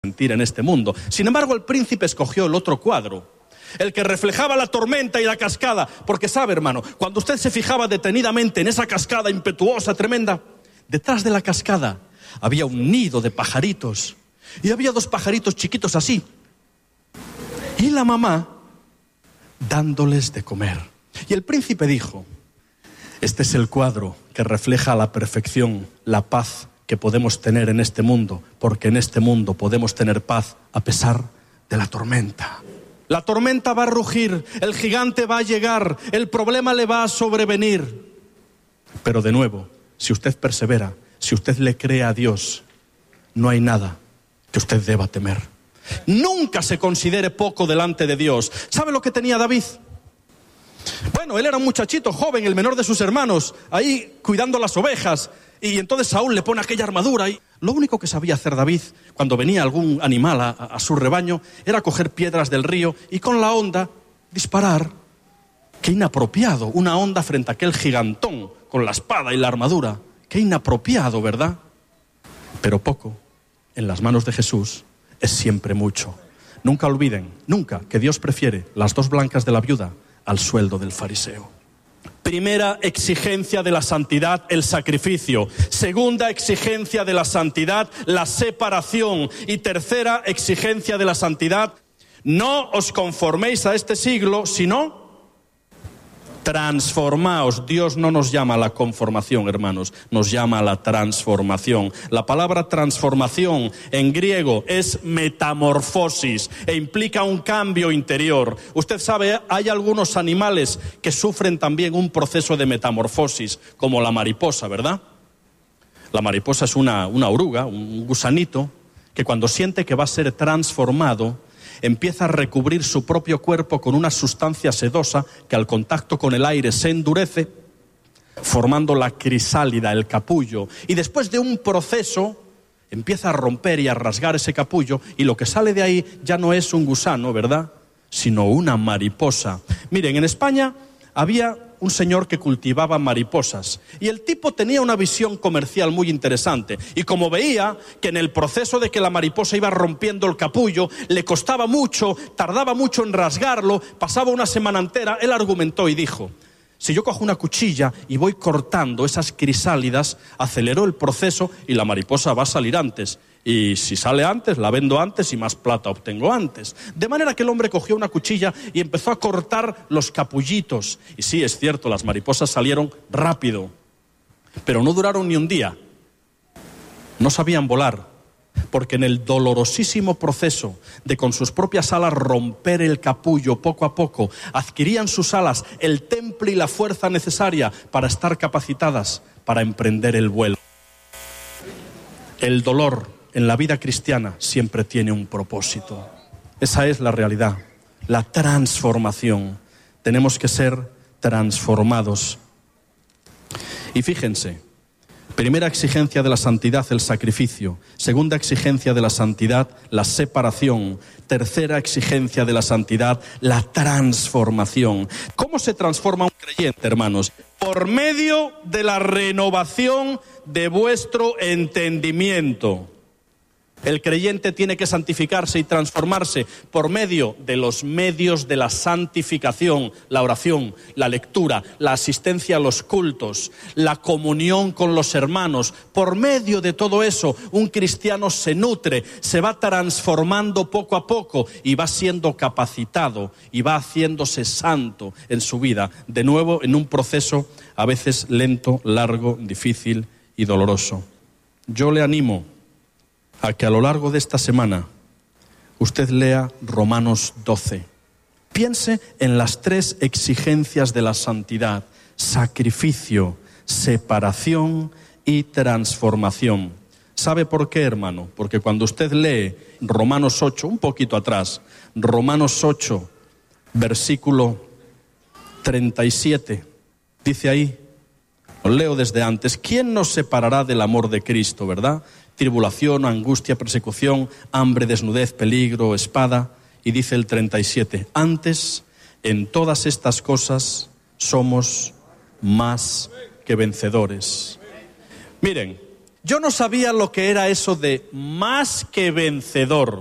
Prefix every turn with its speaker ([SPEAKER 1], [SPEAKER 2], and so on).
[SPEAKER 1] sentir en este mundo. Sin embargo, el príncipe escogió el otro cuadro, el que reflejaba la tormenta y la cascada, porque sabe, hermano, cuando usted se fijaba detenidamente en esa cascada impetuosa, tremenda, detrás de la cascada había un nido de pajaritos, y había dos pajaritos chiquitos así, y la mamá dándoles de comer. Y el príncipe dijo: este es el cuadro que refleja a la perfección la paz que podemos tener en este mundo, porque en este mundo podemos tener paz a pesar de la tormenta. La tormenta va a rugir, el gigante va a llegar, el problema le va a sobrevenir. Pero de nuevo, si usted persevera, si usted le cree a Dios, no hay nada que usted deba temer. Nunca se considere poco delante de Dios. ¿Sabe lo que tenía David? Bueno, él era un muchachito joven, el menor de sus hermanos, ahí cuidando las ovejas. Y entonces Saúl le pone aquella armadura. Y lo único que sabía hacer David, cuando venía algún animal a su rebaño, era coger piedras del río y con la honda disparar. Qué inapropiado, una honda frente a aquel gigantón con la espada y la armadura. Qué inapropiado, ¿verdad? Pero poco, en las manos de Jesús, es siempre mucho. Nunca olviden, nunca, que Dios prefiere las dos blancas de la viuda al sueldo del fariseo. Primera exigencia de la santidad, el sacrificio. Segunda exigencia de la santidad, la separación. Y tercera exigencia de la santidad, no os conforméis a este siglo, sino transformaos. Dios no nos llama a la conformación, hermanos, nos llama a la transformación. La palabra transformación en griego es metamorfosis e implica un cambio interior. Usted sabe, hay algunos animales que sufren también un proceso de metamorfosis, como la mariposa, ¿verdad? La mariposa es una oruga, un gusanito, que cuando siente que va a ser transformado, empieza a recubrir su propio cuerpo con una sustancia sedosa que al contacto con el aire se endurece, formando la crisálida, el capullo. Y después de un proceso empieza a romper y a rasgar ese capullo, y lo que sale de ahí ya no es un gusano, ¿verdad?, sino una mariposa. Miren, en España había un señor que cultivaba mariposas y el tipo tenía una visión comercial muy interesante, y como veía que en el proceso de que la mariposa iba rompiendo el capullo le costaba mucho, tardaba mucho en rasgarlo, pasaba una semana entera, él argumentó y dijo: si yo cojo una cuchilla y voy cortando esas crisálidas, acelero el proceso y la mariposa va a salir antes. Y si sale antes, la vendo antes y más plata obtengo antes. De manera que el hombre cogió una cuchilla y empezó a cortar los capullitos. Y sí, es cierto, las mariposas salieron rápido, pero no duraron ni un día. No sabían volar, porque en el dolorosísimo proceso de con sus propias alas romper el capullo poco a poco, adquirían sus alas el temple y la fuerza necesaria para estar capacitadas para emprender el vuelo. El dolor en la vida cristiana siempre tiene un propósito. Esa es la realidad, la transformación. Tenemos que ser transformados. Y fíjense, primera exigencia de la santidad, el sacrificio. Segunda exigencia de la santidad, la separación. Tercera exigencia de la santidad, la transformación. ¿Cómo se transforma un creyente, hermanos? Por medio de la renovación de vuestro entendimiento. El creyente tiene que santificarse y transformarse por medio de los medios de la santificación, la oración, la lectura, la asistencia a los cultos, la comunión con los hermanos. Por medio de todo eso, un cristiano se nutre, se va transformando poco a poco y va siendo capacitado y va haciéndose santo en su vida. De nuevo, en un proceso a veces lento, largo, difícil y doloroso. Yo le animo a que a lo largo de esta semana usted lea Romanos 12. Piense en las tres exigencias de la santidad: sacrificio, separación y transformación. ¿Sabe por qué, hermano? Porque cuando usted lee Romanos 8, un poquito atrás, Romanos 8, versículo 37, dice ahí, lo leo desde antes: ¿quién nos separará del amor de Cristo, verdad? Tribulación, angustia, persecución, hambre, desnudez, peligro, espada. Y dice el 37, antes, en todas estas cosas somos más que vencedores. Miren, Yo no sabía lo que era eso de más que vencedor.